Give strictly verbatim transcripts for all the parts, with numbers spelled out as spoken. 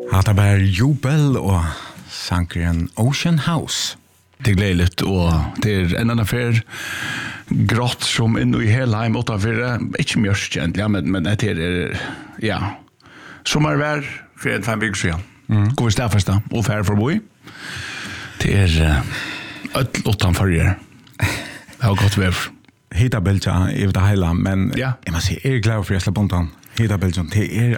Hatta bär Jubel och sankren Ocean House. Det är glädligt och det är en annan affär grått som in i hela hem utanför. Inte mörkt egentligen, men, men det är, ja, sommarvär för en fem veckor sedan. Mm. Går vi stäffasta och färre för boi. Det är uh, ett utanför er. Det har gått väv. Hita Belgia i det hela, men ja. Jag måste säga, är jag glad för att jag släpper undan. Hita Belgia, det är...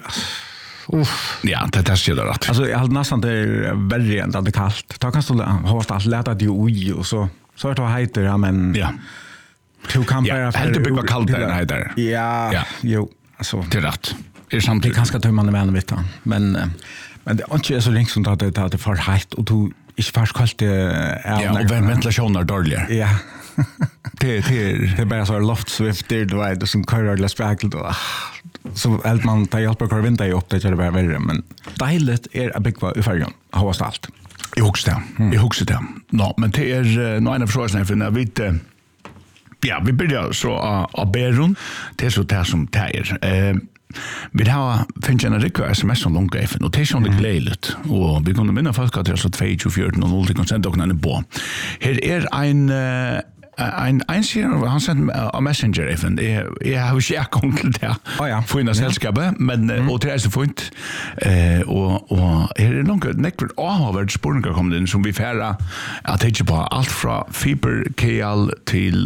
Uff. Ja, det är det rätt. Alltså, jag hade nästan det är värre än det är kallt. Då kan du ha att läta det oj och så så är det vad heter ja, men ja. Du kan bara helt det blir kallt där heter. Ja, ja. Jo, alltså det är rätt. Är samtidigt det kanske tar man med vet men men det är inte så länge som det är det för hett och du är fast kallt det är ja, och ventilationen är dålig. Ja. det det det bara så loftswift det då är det som kör det spräkel då. Så allt man tar hjälp att vinta upp det är bara värre men dejligt är att bygga i färgen. Har allt. Jag huxar det. Jag huxar det. No, men det är nog en av frågorna för när vi inte ja, vi börjar så av Berun. Det är så det som täger. Eh vi har finns en riktig sms som långt efter och det är sånt glädligt och vi kunde minna folk att det är så två fjorton och noll procent och när på. Här är en en en ser han sent a messenger even det jag har ju konklut där. Ja ja. För en sällskap men mm. och det är så fint eh och och är det långt neckvard har varit spårningar kommit in som vi färra att tänka på allt från fiber K L till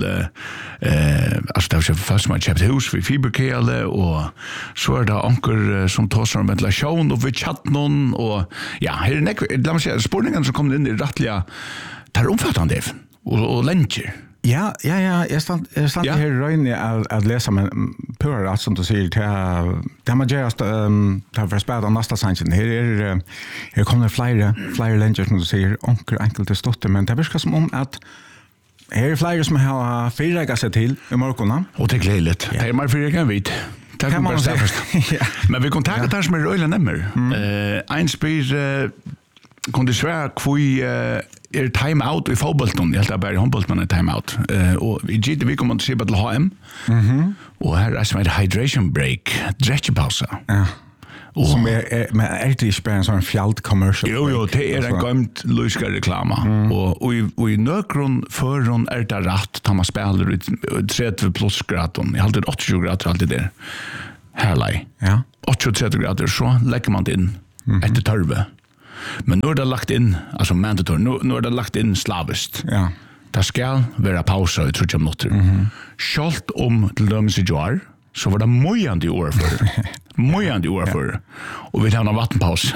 eh alltså det var först man köpte hus för fiber K L och så är det anker som tar om ventilation och vi chatt någon och ja här är neckvard låt mig säga spårningarna som kommer in i rättliga tar omfattande och och länger. Ja, ja, ja, jag stand jag stand här röjne att att läsa men pura rätt som du säger till det man just ehm ta för spela nästa sanchen. Här är här kommer flera flera längers som du säger onkel enkelt det stotter men det verkar som om att här är flera som har fyra sig till i morgonen. Och det är glädligt. Det är mer fyra kan vi. Tack kan man säga. Men vi kontaktar där som är öle nämmer. Eh en spel kunde svära kvui er time out i fotbollen. Jag helt bara handboll men time out. Eh och i G T vi kommer att se på till H M. Mhm. Och här är som ett hydration break, dräckpausa. Ja. Och som är med är det experience en fjält commercial. Jo jo, det är en gamt luska reklam. Och och i och i nökron förron är det rätt tar man spelar ut trettio plus grader. Jag hade åttio grader alltid där. Härlig. Ja. åttio grader så lägger man det in efter törve. Men nu är det lagt in, alltså mandatory, nu, nu är det lagt in slavist. Ja. Det ska vara pausa i tretton minuter. Mm-hmm. Skjalt om till dömes i jar, så var det mojande i år för. Mojande i år för. Och vi tar en vattenpaus.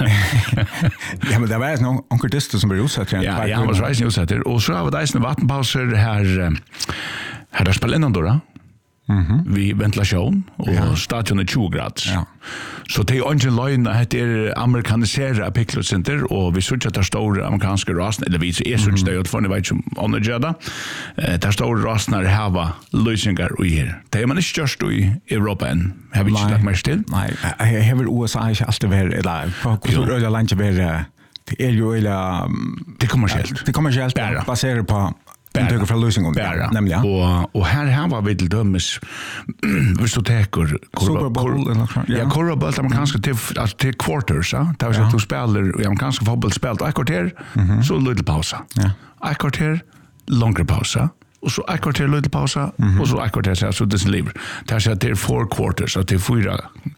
Ja, men det var en onkeltist som var utsatt. Ja, ja, han var så utsatt. Och så har vi det en vattenpauser här, här där spelar innan då då. Mhm. Vi ventilation och ja. Stadion är tjugo grader. Ja. Så det är inte lögn att det är amerikaniserade picklecenter och vi såg att det stora amerikanska rasen eller vi är så det är för ni vet som underjada. Eh där stora rasen har hava lösningar i här. Det är man inte just i Europa än. Har vi inte lagt mer till? Nej, jag har väl U S A inte alltid varit eller på hur landet var det är ju eller det kommersiellt. Det kommersiellt baserat på Bära för lösningen nämligen. Och och här här var vi till dömes visst du täcker Super Bowl eller ja, ja Super Bowl där man kanske till alltså till quarters så där så att du spelar ja kanske fotboll spelat ett kvarter så en liten pausa. Ja. Ett kvarter längre pausa och så ett kvarter liten pausa och så ett kvarter så det lever. Där så att det är four quarters så det är fyra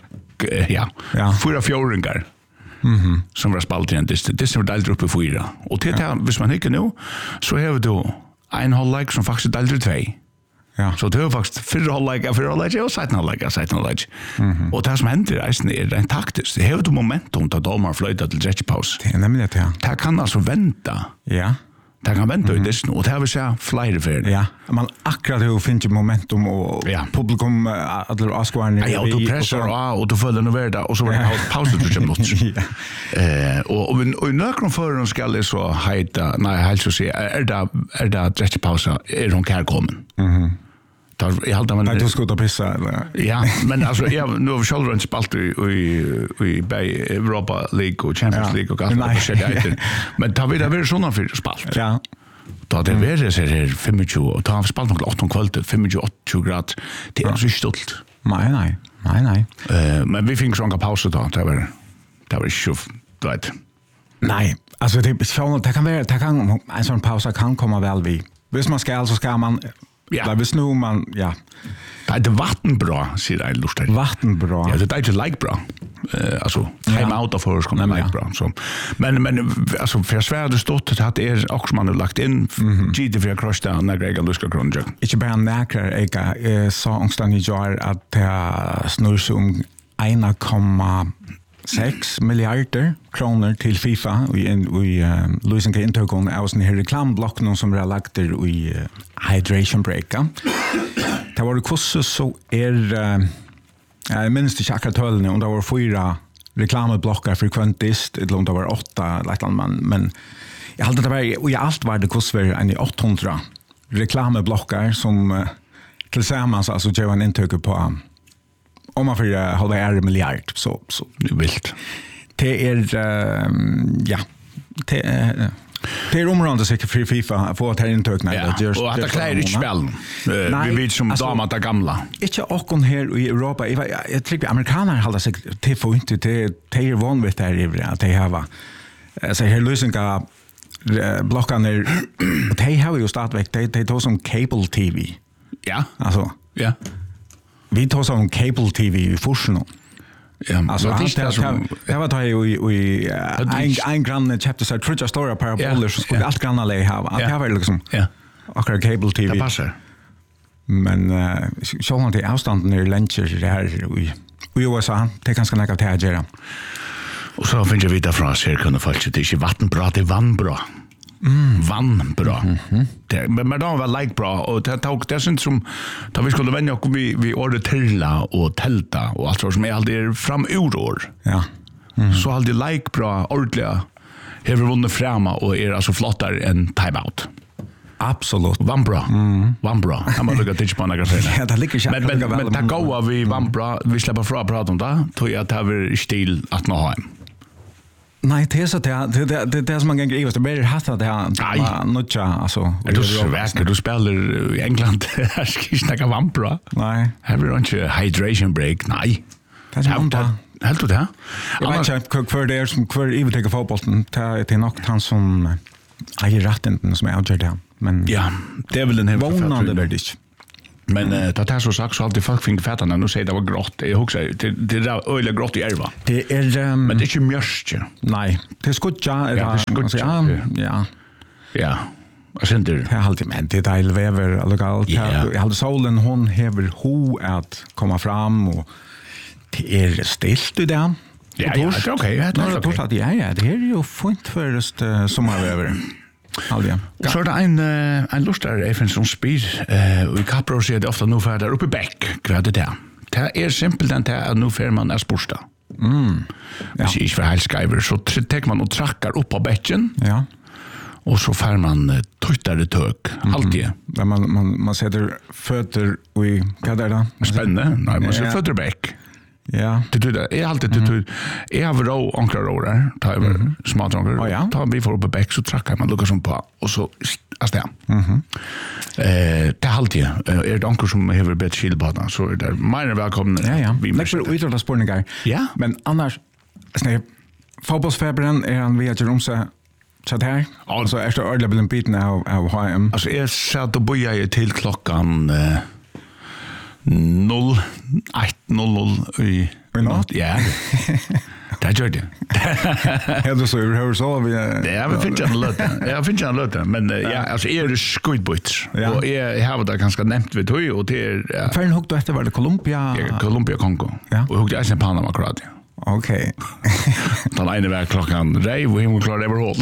ja, ja. fyra fjorringar. Mhm. Som var spalt igen det det är delt upp i fyra. Och det här hvis man inte nu så har vi då en halvlek som faktiskt delte två. Ja. Så det var faktiskt fyra halvlek, fyra halvlek och sex halvlek, sex halvlek. Mhm. Och det som händer är det en taktiskt. Det har ett momentum att domar flöjtar till stretchpaus. Det är nämligen det, ja. Det kan alltså vänta. Ja. Det kan vänta mm-hmm. i det och det har vi så flera för. Ja. Man akkurat hur finns momentum och ja. Publikum att det askvarna. Ja, och du pressar och, och du följer den värda och så var det ja. Paus till tjugo minuter. Eh och och och nökron för ska det så heta nej helt så se är det är det stretchpausa är de kär kommen. Mhm. Där jag hade man du skulle ta pissa eller. Ja, men alltså jag nu har själv inte spalt i i i Bay Europa League och Champions ja. League och allt det där. Men tar vi det väl såna för spalt. Ja. Då det mm. är så här femtio och tar spalt något åtta kvällen femtio grader. Det är ja. Så stolt. Nej nej. Nej nej. Eh men vi fick såna pauser då. Det var det var ju du vet. Nej, alltså det, det kan vara, det kan, en sån pausa kan komma väl vid. Hvis man ska så ska man, ja. Eller hvis nu man, ja. Det är det vattenbra, säger jag lustigt. Vattenbra. Ja, det är inte like bra. Uh, alltså, time out of horse kommer like bra. Så. Men, men alltså, för Sverige hade stått att det är också man har lagt in G D för krossda när Greg och Luska Grundjö. Inte bara näkrar, jag sa ångstan i år att det snurr sig om en komma sex miljarder kronor till FIFA i i uh, Luisen kan inte gå av sån här reklamblock som är lagt där i uh, hydration break. Det var det kostar så är uh, jag minns det chakra töllen och det var fyra reklamblockar frekventist eller om det var åtta lite man men jag hade det var och allt var det kostar en åttahundra reklamblockar som uh, tillsammans alltså ger en intryck på um, om man får uh, hålla en miljard så så det vilt. Det är uh, ja det uh, det är området säkert för FIFA få att här intökna ja, det och att det klär i spel. Vi vet som alltså, damer att gamla. Inte och här i Europa. Jag, jag tycker amerikaner håller sig till få inte till till vanligt där i att de har så här lösningar blockarna de har ju startväck de de tar som cable T V. Ja. Alltså. Ja. Vi tar som cable T V i forsen. Ja, alltså det är som det var det ju i en en granne chapter så tror jag story paraboler så skulle allt granna lä ha. Det var liksom. Ja. Akkurat cable T V. Det passar. Men så har det avstånden i luncher det här i i U S A det kan ska näka till att göra. Och så finns jag vidare från oss här kunde folk det är inte vattenbra det är vannbra. Mm. Vann bra. Mm-hmm. Det, men men då var like bra och det tog det syns som då vi skulle vänja och vi vi order trilla och tälta och allt så som är alltid fram urår. Ja. Mm. Så alltid like bra ordentliga har vunnit framåt och är alltså flottare än timeout. Absolut. Vann bra. Mm. Vann bra. Jag måste lägga till på några grejer. Ja, det ligger men men, men tack och vi vann bra. Vi släpper fra prata om det. Tror jag att det är stil att nå hem. Nej, det är så det det det det som man kan gripa det blir hatta det här nutcha alltså. Är du sväcker du spelar i England här ska snacka vampra. Nej. Har vi inte hydration break? Nej. Det är inte helt du det. Jag vet inte för det är som för i vet fotbollen det är nog han som äger rätten som är outjer där. Men ja, det är väl en helt vanande värdigt. Men mm. det här så sagt så alltid folk fick fettarna nu säger det var grått. Jag också det det är öle grått i ärva. Det är um, men det är inte mörkt. Nej, det är skotja är ja, det. Ja, ja. Ja. Jag syns det. Det är alltid men det är väver legalt. Jag hade solen hon häver ho att komma fram och det är stilt i det. Ja, ja, det är okej. Det är okej. Ja, ja, det är ju fint först uh, sommarväver. Alja. Och så är det en en lustigare även som spyr eh och i Capro ser det ofta nu för där uppe back kvad det där. Det är simpelt den där nu för man är sporsta. Mm. Ja. Det är för hälskiver så tar man och trackar upp på bäcken. Ja. Och så får man tuttare tök alltid. Där man man man sätter fötter i vad är det? Spännande. Nej, man sätter fötter back. Ja. Det det är alltid det du är av rå ankra roller tar över smart ankra. Ta vi får upp back så trackar man lukar som på och så alltså ja. Mhm. Eh det alltid är det ankor som har bett skilbada så är det mer välkomna. Ja ja. Vi måste ut och spårningar. Ja. Men annars snä fotbollsfebern är han vet ju om så så där. Alltså är det ordentligt en bit now av H M. Alltså är så att bo jag till klockan eh noll ett noll noll i natt. Ja. Det gör det. Ja, du så hur så vi ja, vi finns en lite. Jag finns en lite, men ja, alltså är det skitbits. Och är har det ganska nämnt vid höj och det är Färn hugg då efter var det Colombia. Ja, Colombia Kongo. Och hugg det i Panama Kroatien. Okej. Den ena var klockan rej och hon klarade överhåll.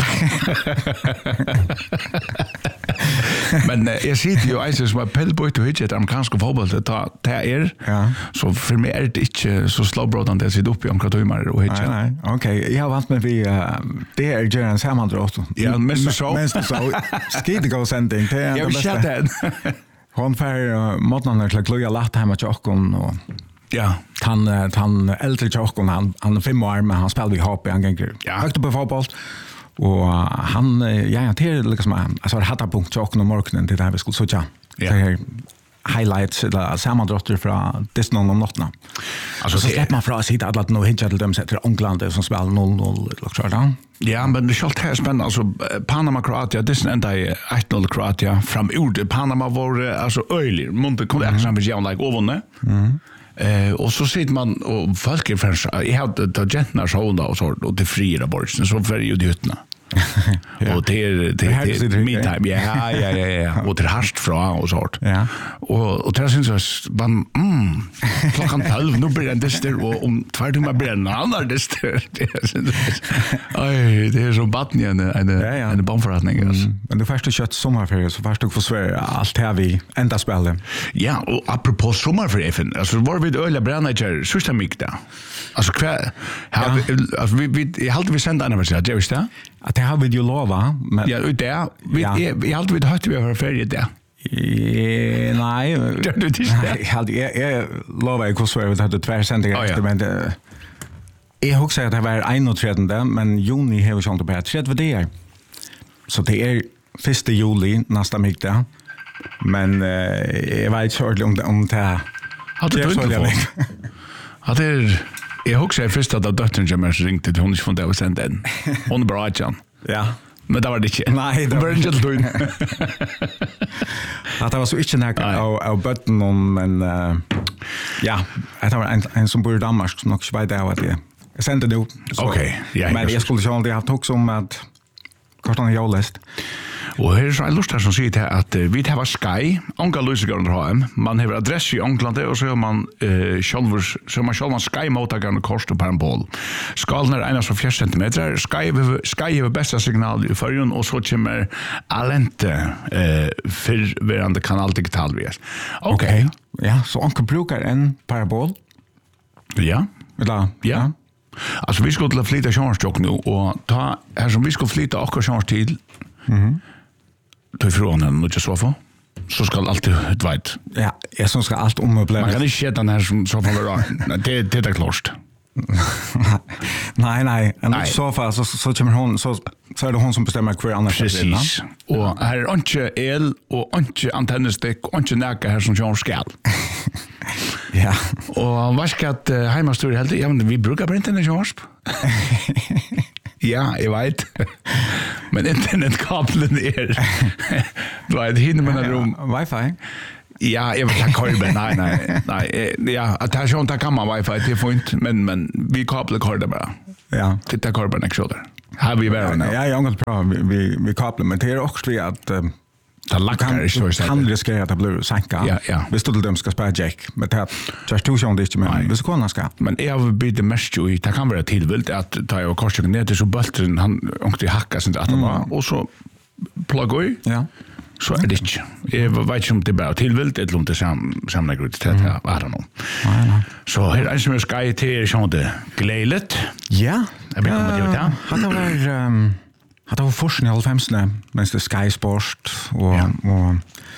Men uh, jag sitter ju alltså som appellboy till hit amerikansk fotboll det det är. Ja. Så för mig är det inte så slowbroadande att sitta upp i omkring och hit. Nej, nej. Okej, jag har vant med vi uh, det är ju en sammandrag. Ja, men så. Men så skid go sending. Det är det bästa. Hon för modnaden till kloja lagt hemma till Åkon och ja, han han äldre Åkon han han är fem år men han spelar i H P han går. Ja. Högt på fotboll. Och han ja ja till liksom alltså det hade punkt Åkon och morgonen det där vi skulle så ja. Det är highlights eller sammandrotter från Disney om natten. Alltså så släpper man från att sitta att nå hincha till dem sätter England som spelar noll noll eller så. Ja, men det är helt här spännande. Alltså, Panama, Kroatia, det är ända i ett noll Kroatia. Fram ur Panama var alltså öjlig. Monte kunde jag exempel göra like ovunne. Mm. Eh, och så sitter man och folk är främst. Jag hade det gentna sådana och så och det fria borsten. Så för ju dytna. Ja. Och det är det är min time. Ja, ja, ja, ja. Och det är harst från och sånt. Ja. Och och det syns jag man mm. Klockan tolv nu blir det där och om två timmar blir det en annan där. Oj, det är så batten en en en bombförrättning alltså. Men det första kött sommarferie så först du får Sverige allt här vi ända spelar. Ja, och apropå sommarferie alltså var vi öliga brännager sista mig där. Alltså kvar alltså vi vi jag hade vi sända en vers där, just det. Att det har vi ju lova men ja ut där vi vi hade vi hört vi har ferie där. Eh nej det det inte jag hade jag lova jag kostar vi hade två sändningar efter men det jag har sagt att det var einogtredje men juni har vi sånt på tredje det så det är första juli nästa vecka men jag vet inte om om det hade du inte hade er jag har också först att dottern James ringte till hon från där och sände den. Hon bra igen. Ja. Men det var det inte. Nej, det var inte då. Att det var så inte näka av av button om men uh, ja, det var en en som bor i Danmark som också vet där vad det. Jag sände det. Okej. Ja. Men jag skulle ju aldrig ha tagit som att kartan jag läst. Och här är så en lust här som säger till att uh, vi har Sky, Onkel Lusegården har hem. Man har adress i England och så har man uh, självers så man själv man Sky mottagaren kostar per en boll. Skalen är en fjärde centimeter. Sky Sky har bästa signal i förrjun och så kommer Alente uh, förvärande kanal digital vis. Okej. Okay. Ja, så onkel brukar en parabol. Ja. Eller ja. ja. Alltså vi skulle flytta chansjock nu och ta här som vi skulle flytta och chanstid. Mhm. Då ifrån en och så för så ska alltid ett vet. Ja, jag som ska allt ommöbleras. Man kan inte se den här som så för det det är klart. Nej, nej, en så för så så kommer hon så så är det hon som bestämmer hur annars precis. Och här är inte el och inte antennstick och inte näka här som jag ska. Ja. Och vad ska att hemmastur helt ja men vi brukar på internet körs. Ja, jag vet. Men internetkabeln är då är det hinner man rum wifi. Ja, jag vill ha kabel. Nej, nej, nej. Ja, att här sånt kan man wifi till fint, men men vi kablar kabel bara. Ja. Titta kabeln också där. Har vi väl nu? Ja, jag har gått bra vi vi kablar men det är också att ta lackar så så kan riskera att det blir sanka. Ja, ja. Visst du dem ska spara jack med det just två sånt inte men vi ska kunna ska. Men jag vill bli det mest ju det kan vara tillvilt att ta jag korsar ner till så bulten han och hacka sånt att mm. och så plugga i. Ja. Så är det inte. Jag vet inte om det bara tillvilt eller om det sam samla grut till det här. I don't know. Nej, nej. Så här är som jag ska i till sånt glädligt. Ja. Jag vill komma till det. Han var ehm hade var forskning i halvfemsne men det Sky Sport och ja. och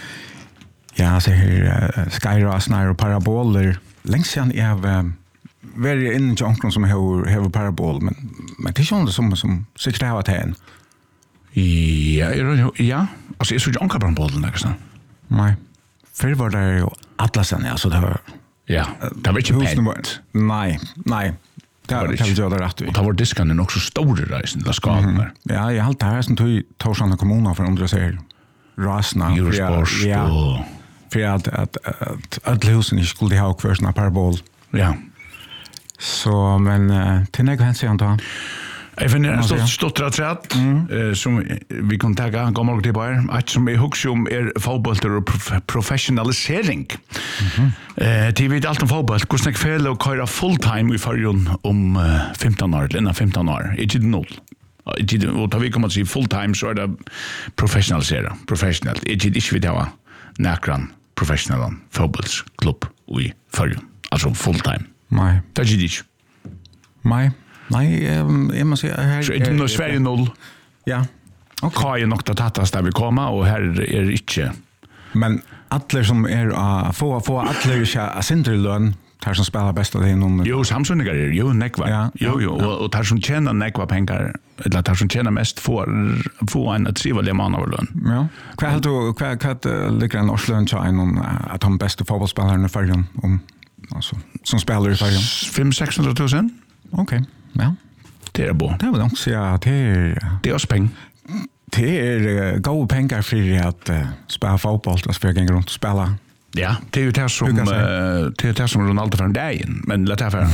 ja så här uh, Sky Rasnar och paraboler längst sen är uh, very in junction som har har parabol men men det är ju som som sex det har tän. Ja, ja. Alltså är så junction parabolen där så. Nej. För var det ju Atlasen alltså det var ja. Det var inte pent. Nej, nej. Det har vi gjort rätt i. Och det var diskan också stora reisen till skalan där. Ja, jag har alltid här som tog Torsjana kommuner för andra säger rasna. Eurosport och för att att att husen inte skulle ha kvar såna parabol. Ja. Så men till något hänt sen då. Jag finner en stort stottratratt som vi kan ta gammal till på här. Att som är huxum är fotboll och professionalisering. Eh, det vet allt om fotboll. Hur snack fel och köra full time i förrjun om femton år, eller femton år. Inte noll. Inte och då vi kommer att se full time så är det professionalisera, professionellt. Inte inte vi det näkran professional fotbollsklubb i förrjun. Alltså full time. Nej. Det är inte. Nej. Nej, jag måste säga här så är det nog Sverige noll. Ja. Och okay. Kaj nog att tattas där vi komma och här är det inte. Men alla som är uh, få få alla ska asyntrelön tar som spelar bäst av det nummer. Jo, Samsung är ju nekva. Ja, jo, jo, ja. och, och tar som tjänar nekva pengar, eller tar som tjänar mest får få en trivelig man av lön. Ja. Vad helt du vad vad ligger en årslön till en att han bästa fotbollsspelaren i Färjön om alltså som spelar i Färjön? fem sex hundra tusen. Okej. Ja. Det är bra. Det var nog så ja, det är Det är speng. det är goda pengar för att uh, spela fotboll, att för gå runt och spela. Ja, det är ju det som uh, det är det som Ronaldo för en dag, men låt det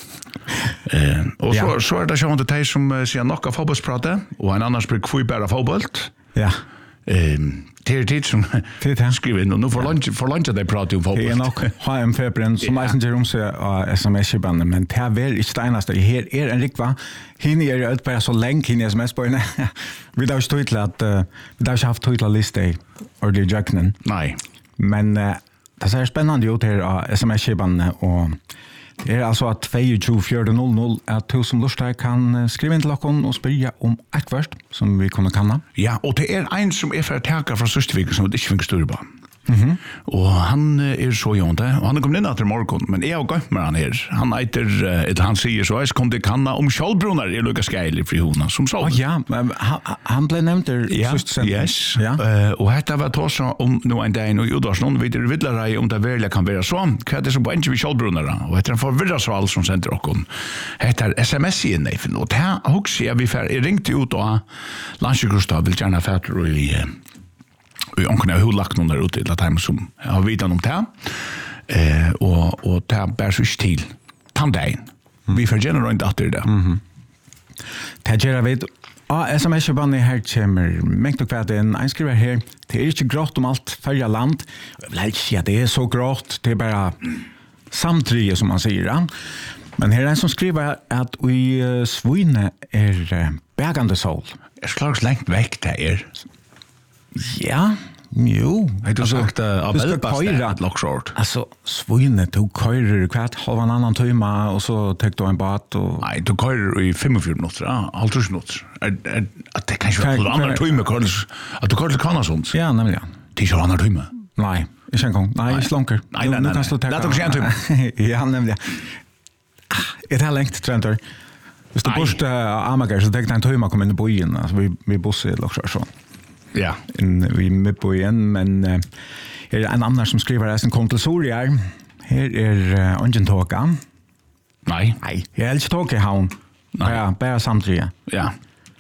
Eh, och så så är det så att det som uh, ser några fotbollsprata och en annan spelar kvibara fotboll. Ja. Ehm det är det som skriver in och nu för lunch för lunch det pratar om fotboll. Det är nog H M februari som är inte rum så sms-banden men det är väl inte steinast det här är en rikva hinner är ut bara så länge hinner sms på inne. Vi har ju inte att vi har haft två listor och det jacknen. Nej. Men det är spännande ut här sms-banden och det är alltså att två fyra noll noll att du som lustar kan skriva in till oss och spela om ett först som vi kunde kanna. Ja, och det är en som är för att tacka från Söstervik som det inte finns större på. Mhm. Och han är så jonte och han är kommit in efter morgon men jag har gått med han här. Han heter ett han säger så jag kom det kanna om Skjoldbrunnar i Lucas Gail för hona som så. Oh, ja, han, han blev nämnt där ja, yes. Ja. Uh, och detta var tosa om nu en dag och Judars någon vid det vidare om det väl kan vara så. Vad det så på inte vi Skjoldbrunnar och heter han för vidare så alls som center och kon. Heter sms i nej för något. Här också jag vi för ringte ut och Lars Gustav vill gärna fatta i vi onkna hur lagt någon där ute i latam som har vidan om det. Eh och och det bär sig till tandagen. Vi för general inte att det där. Mhm. Det gör vi. Ja, sms-bandet här kommer mängd och kvart en en skriver här. Det är inte grått om allt färja land. Jag vill inte säga att det är så grått. Det är bara samtidigt som man säger. Ja. Men här är en som skriver att i uh, Svine är uh, bergande sol. Är slags långt väck det är. Ja, jo. Har du sagt att Belfast lockshort? Alltså, Svine, du körer kvart halv en annan timme och så tar du en båt och... Nej, du körer i fyrtiofem minuter, ja, halvtrus minuter. Att det kanske var en annan timme, att du körer till Kanasund. Ja, nämligen. Det är ju en annan timme. Nej, inte en gång. Nej, slunker. Nej, nej, nej. Låt oss en timme. Ja, nämligen. Det här längt, Trentor. Hvis du bort Amager, så tänkte jag en timme kom in i bojen. Alltså, vi, vi bossar i Loksjörsson. Ja. In, vi är med på igen, men uh, är det en annan som skriver att en kom till Sorier. Här är uh, Ungen Tåka. Nej. Nej, jag är inte Tåka i havn. Bara, bara samtidigt. Ja.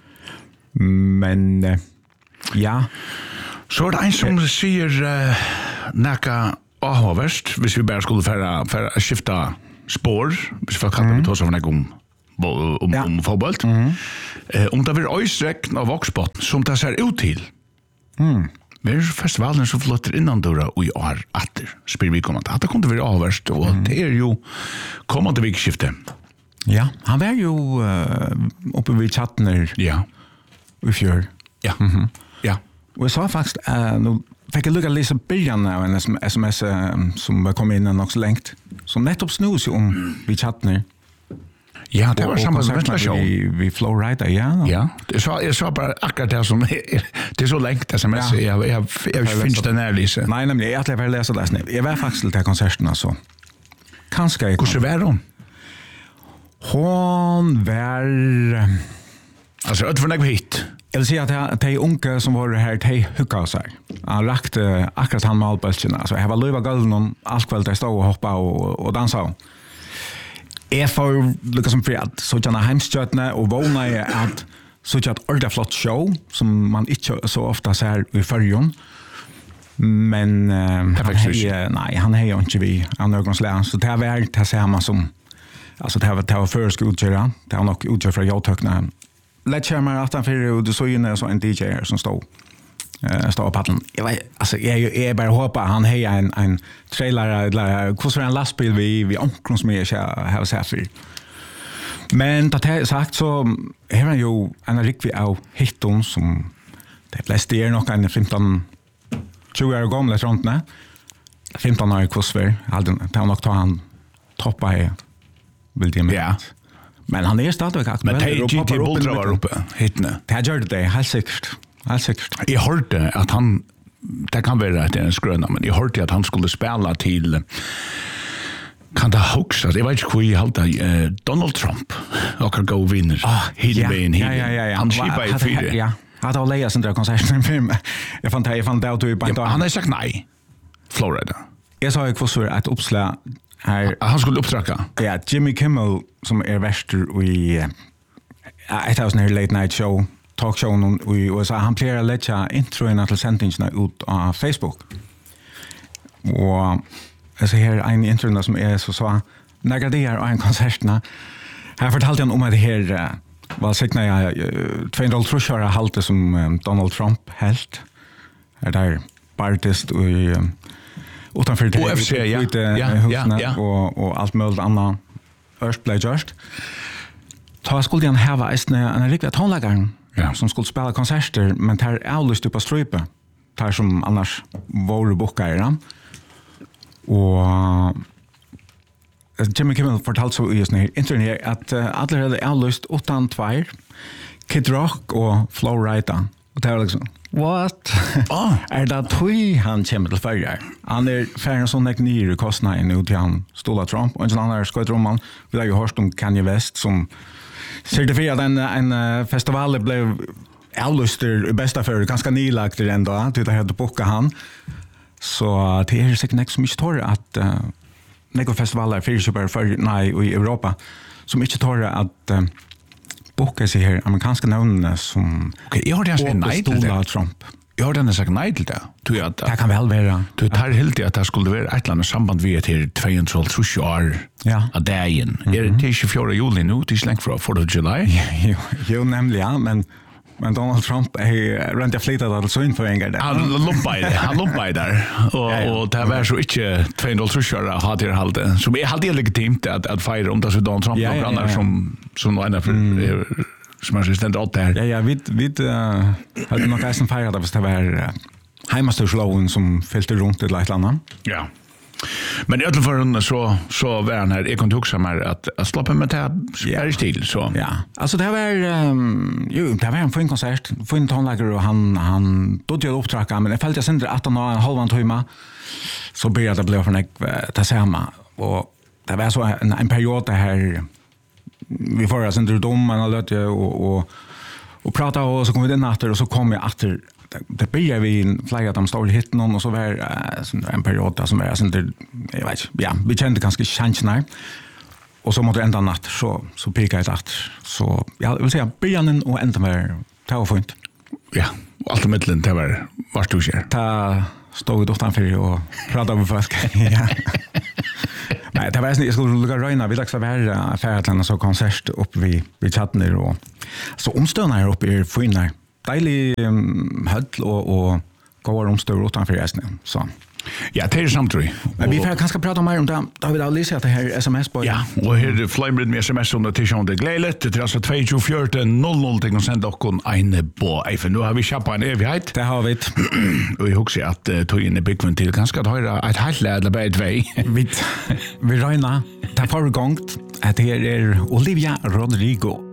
Men, uh, ja. Så är det en som säger uh, näka avhåverst, hvis vi bara skulle färra, färra skifta spår, hvis vi kan mm. ta oss av om om ja. om fotboll. Mm. Eh, om det blir östräck av Voxbot som det ser ut till. Mm. Men är festivalen så flyttar innan dörra och i år åter spelar vi kommande. Att det kunde vara avvärst och mm. det är ju kommande vikskifte. Ja, han var ju uh, uppe vid Chattner. Ja. I fjör. Ja. Mm-hmm. Ja. Och jag sa faktiskt uh, nu fick jag lukka lite början av en sms uh, som kom in också längt. Som nettopp snus om mm. vid Chattner. Ja, det var samma som ventilation. Vi, vi Flowrider, ja. Ja, det så jag sa bara akkurat det som det är så längt sms. Ja. Jag jag jag finns det när Lisa. Nej, nämligen jag vill läsa det snäpp. Jag var faktiskt till konserten alltså. Kanske jag. Hur var hon? Hon var alltså att förnägg hit. Jag vill säga att det är unga som var här till hugga sig. Han rakte akkurat han malbölchen. Alltså jag var löva gallen allt kväll där stod och hoppa och och dansa. Jag får liksom för att så tjäna hemstjötna och våna är att så att orda flott show som man inte så ofta ser i Färjön. Men uh, han är, nej, han är ju inte vi av någon slag. Så det är väl det samma som alltså det var det var först utgöra. Det har nog utgör för jag tökna. Lätt kör att han för och du så inne så en D J som stod eh står på paddeln. Jag vet alltså jag är bara hoppas han har en en trailer eller hur så en lastbil vi vi omkring som är har så här. Men det har sagt så har han ju en riktig av hitton som det flesta är nog en femton tjugo år gamla runt när femton år kosver hade han nog ta han toppa här vill det med. Ja. Men han är stadigt aktuell. Men det G T Bultra var uppe hitne. Det gör det helt säkert. Helt säkert. Jag hörde att han det kan vara att det är en skröna men jag hörde att han skulle spela till kan det hoax att jag vet inte hur jag hållta uh, Donald Trump och kan gå vinner ah, hela vägen ja, ja, ja, ja. han skipar i fyra ja hade att läsa den där konserten för mig jag fann det jag fann det att du ja, han har sagt nej Florida jag sa ju kvar att uppslä här han skulle upptracka ja Jimmy Kimmel som är värster i ett av såna late night show talkshow i U S A han plejer att lägga introerna till sändningarna ut på Facebook och jag ser här en intervju som är så så när det är en konserterna här fortalte han om att det här var säkert jag tvåhundra trusköra halte som Donald Trump helt är där partist och utanför det O F C ja ja ja och och allt möjligt annat Earth Play Just ta skulle han ha en en riktig tonläggare ja. Som skulle spela konserter men tar avlyst på strype tar som annars var bokare och Jimmy Kimmel fortalte så i sån internet att uh, alla hade avlyst åttan två Kid Rock och Flow Rida och det var liksom what oh. är det tui han kommer till förra han är färre sån där nyr kostnader nu till han stola Trump och en annan skådroman vi har ju hört om Kanye West som certifierade en, en festival blev avlyster i bästa för ganska nylagt ändå till det hade bokat han så det är säkert inte så mycket torr att uh, några festivaler för för nej i Europa som inte tar att uh, boka sig här amerikanska namn som okej jag har det sagt nej till det Trump. Jag har den sagt nej till det. Tror jag att det kan väl vara. Du tar helt att det skulle vara ett land samband vi till tvåhundra år. Ja. A day in. Är det tjugofjärde juli nu till släng för fourth of July? Jo, jo nämligen men men Donald Trump är rent jag flyttat att så in för en gång där. Han lumpar det. Han lumpar där. Och och det var så inte tvåhundra år hade det hållit. Så är helt legitimt att att fira om det så Donald Trump och andra som som någon annan för som är assistent allt där. Ja ja, vi vi uh, hade nog kanske firat att det var uh, hemmastursloven som fyllde runt det ett land. Ja. Men i alla fall så så var han här jag kunde också mer att att släppa med det är i stil så. Ja. Alltså det var um, ju det var en fin konsert, fin tonläggare och han han då gjorde upptracka men det fällde jag sen att han en halv timme så började det bli för mig det samma och det var så en, en period det här vi får alltså inte domarna lät och och och prata och så kom vi den natten och så kom jag efter det börjar vi en flera av de stora hitten och så var uh, en period som var alltså inte jag vet ja vi kände ganska chansen och så mot ända natt så så pekade jag att så jag vill säga början och ända med ta fint ja allt mellan det var vart du ser ta stod då utanför och pratade med folk ja nej det var inte jag skulle lugga röna vi laxar vara färdlarna så konsert upp vi vi chatten och så omstörna här uppe är fina deilig um, höll och och går omstör utanför resten så ja det är samtidigt men vi får kanske prata mer om det då har vi aldrig sett det här sms på ja och här flimred med sms om det till det glädligt det är alltså två fjorton noll noll till och sända och en på även nu har vi chappa en evighet det har vi och jag hoppas att uh, tog in i bigvent till ganska att höra ett helt läd på ett väg vi vi räna ta för gångt att det är Olivia Rodrigo